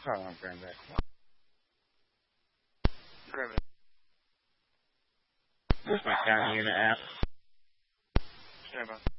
Hold on, bring back. Where's my county unit app? Stand by.